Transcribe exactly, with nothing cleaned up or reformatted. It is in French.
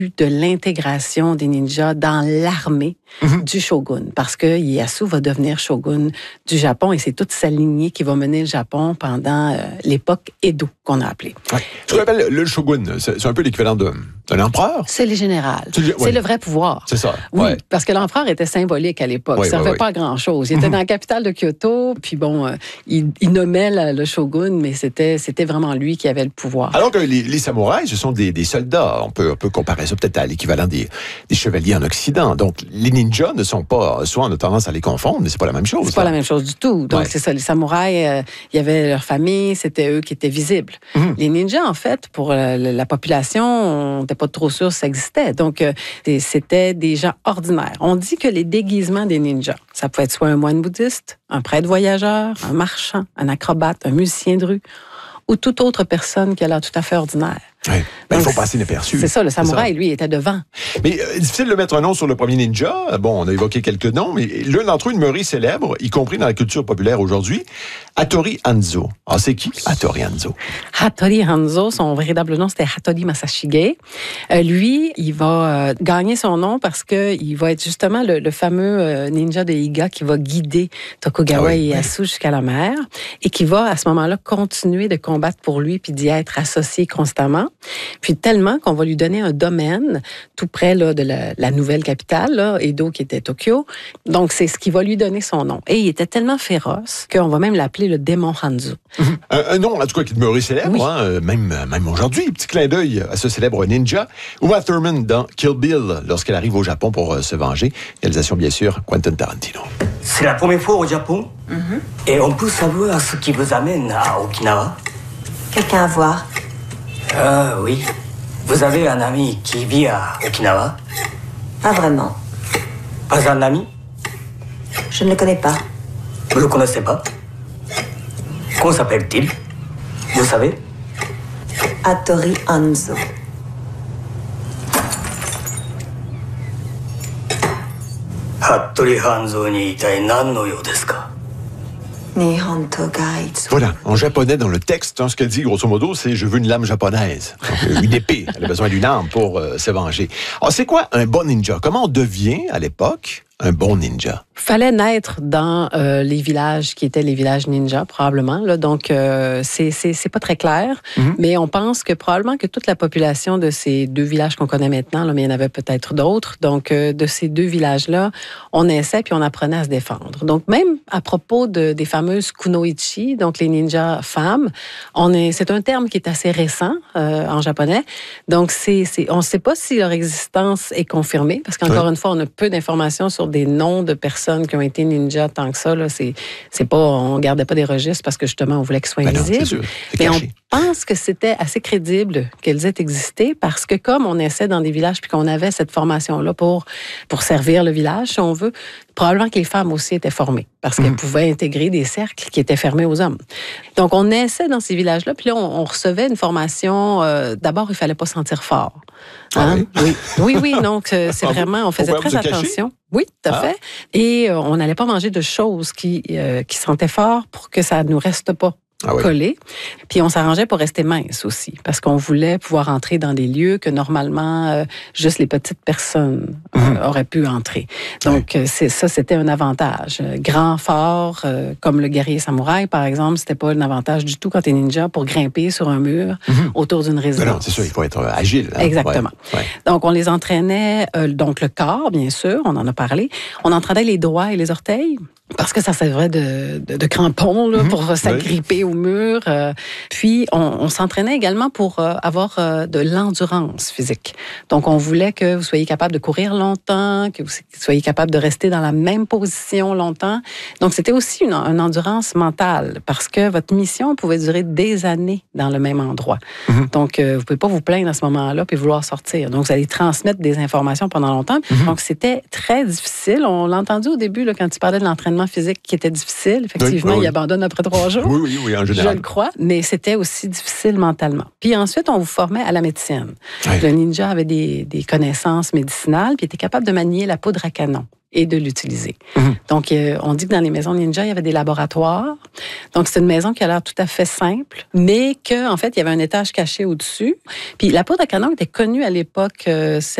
de l'intégration des ninjas dans l'armée mm-hmm. du shogun, parce que Ieyasu va devenir shogun du Japon et c'est toute sa lignée qui va mener le Japon pendant euh, l'époque Edo, qu'on a appelée. Ouais. Ce qu'on appelle le shogun, c'est, c'est un peu l'équivalent de, d'un empereur? C'est les générales. C'est, ouais. c'est le vrai pouvoir. C'est ça. Oui, ouais. parce que l'empereur était symbolique à l'époque. Ouais, ça ne ouais, fait ouais. pas grand-chose. Il était mm-hmm. dans la capitale de Kyoto, puis bon, euh, il, il nommait la, le shogun, mais c'était, c'était vraiment lui qui avait le pouvoir. Alors que les, les samouraïs, ce sont des, des soldats. On peut, on peut comparer ça peut-être à l'équivalent des, des chevaliers en Occident. Donc, les ninjas ne sont pas... Soit on a tendance à les confondre, mais c'est pas la même chose. C'est pas la même chose du tout. Donc, ouais. c'est ça. Les samouraïs, euh, il y avait leur famille, c'était eux qui étaient visibles. Mm-hmm. Les ninjas, en fait, pour euh, la population, on n'était pas trop sûr si ça existait. Donc, euh, c'était des gens ordinaires. On dit que les déguisements des ninjas, ça pouvait être soit un moine bouddhiste, un prêtre voyageur, un marchand, un acrobate, un musicien de rue, ou toute autre personne qui a l'air tout à fait ordinaire. Oui, ben, il faut passer inaperçu. C'est ça, le samouraï, lui, était devant. Mais euh, difficile de mettre un nom sur le premier ninja. Bon, on a évoqué quelques noms, mais l'un d'entre eux, une demeuré célèbre, y compris dans la culture populaire aujourd'hui, Hattori Hanzo. Ah, c'est qui, Hattori Hanzo? Hattori Hanzo, son véritable nom, c'était Hattori Masashige. Euh, lui, il va euh, gagner son nom parce qu'il va être justement le, le fameux euh, ninja de Iga qui va guider Tokugawa ah oui, Ieyasu oui. jusqu'à la mer et qui va, à ce moment-là, continuer de combattre pour lui puis d'y être associé constamment. Puis tellement qu'on va lui donner un domaine tout près là, de la, la nouvelle capitale, là, Edo, qui était Tokyo. Donc, c'est ce qui va lui donner son nom. Et il était tellement féroce qu'on va même l'appeler le démon Hanzo. Mm-hmm. Un, un nom, en tout cas, qui demeure célèbre, oui. hein, même, même aujourd'hui. Petit clin d'œil à ce célèbre ninja. Uma Thurman dans Kill Bill, lorsqu'elle arrive au Japon pour euh, se venger. Réalisation, bien sûr, Quentin Tarantino. C'est la première fois au Japon. Mm-hmm. Et on peut savoir ce qui vous amène à Okinawa. Quelqu'un à voir? Ah oui. Vous avez un ami qui vit à Okinawa? Pas vraiment. Pas un ami? Je ne le connais pas. Vous ne le connaissez pas? Comment s'appelle-t-il? Vous savez? Hattori Hanzo. Hattori Hanzo ni itai nan no you desu ka? Voilà, en japonais, dans le texte, hein, ce qu'elle dit, grosso modo, c'est « je veux une lame japonaise ». Donc, une épée, elle a besoin d'une arme pour euh, se venger. Alors, c'est quoi un bon ninja? Comment on devient, à l'époque, un bon ninja? Fallait naître dans euh, les villages qui étaient les villages ninja, probablement. Là. Donc, euh, c'est, c'est, c'est pas très clair, mm-hmm. mais on pense que probablement que toute la population de ces deux villages qu'on connaît maintenant, là, mais il y en avait peut-être d'autres, donc euh, de ces deux villages-là, on naissait puis on apprenait à se défendre. Donc, même à propos de, des fameuses kunoichi, donc les ninjas femmes, on est, c'est un terme qui est assez récent euh, en japonais. Donc, c'est, c'est, on ne sait pas si leur existence est confirmée, parce qu'encore oui. une fois, on a peu d'informations sur des noms de personnes qui ont été ninjas tant que ça. Là, c'est, c'est pas, on ne gardait pas des registres parce que justement, on voulait qu'ils soient ben invisibles. Mais on pense que c'était assez crédible qu'elles aient existé parce que comme on naissait dans des villages puis qu'on avait cette formation-là pour, pour servir le village, si on veut, probablement que les femmes aussi étaient formées parce qu'elles mmh. pouvaient intégrer des cercles qui étaient fermés aux hommes. Donc, on naissait dans ces villages-là puis là, on, on recevait une formation. Euh, d'abord, il ne fallait pas sentir fort. Hein? Ah oui? oui, oui, oui. Donc, c'est ah vraiment, on faisait très attention. Cacher? Oui, tout à ah. fait. Et euh, on n'allait pas manger de choses qui, euh, qui sentaient fort pour que ça ne nous reste pas ah oui. collé. Puis on s'arrangeait pour rester mince aussi, parce qu'on voulait pouvoir entrer dans des lieux que normalement, euh, juste les petites personnes euh, mm-hmm. auraient pu entrer. Donc, oui. c'est, ça, c'était un avantage. Grand, fort, euh, comme le guerrier samouraï, par exemple, c'était pas un avantage du tout quand t'es ninja pour grimper sur un mur mm-hmm. autour d'une résidence. Non, non, c'est sûr, il faut être agile. Hein? Exactement. Ouais. Ouais. Donc, on les entraînait, euh, donc le corps, bien sûr, on en a parlé. On entraînait les doigts et les orteils, parce que ça servait de, de, de crampons là, mm-hmm. pour s'agripper oui. au mur. Euh, puis, on, on s'entraînait également pour euh, avoir euh, de l'endurance physique. Donc, on voulait que vous soyez capable de courir longtemps, que vous soyez capable de rester dans la même position longtemps. Donc, c'était aussi une, une endurance mentale parce que votre mission pouvait durer des années dans le même endroit. Mm-hmm. Donc, euh, vous ne pouvez pas vous plaindre à ce moment-là puis vouloir sortir. Donc, vous allez transmettre des informations pendant longtemps. Mm-hmm. Donc, c'était très difficile. On l'a entendu au début là, quand tu parlais de l'entraînement physique qui était difficile. Effectivement, oui, oui. il abandonne après trois jours. Oui, oui, oui, en général. Je le crois, mais c'était aussi difficile mentalement. Puis ensuite, on vous formait à la médecine. Oui. Le ninja avait des, des connaissances médicinales, puis était capable de manier la poudre à canon. et de l'utiliser. Mm-hmm. Donc, euh, on dit que dans les maisons ninja, il y avait des laboratoires. Donc, c'est une maison qui a l'air tout à fait simple, mais qu'en fait, il y avait un étage caché au-dessus. Puis, la poudre à canon était connue à l'époque, euh,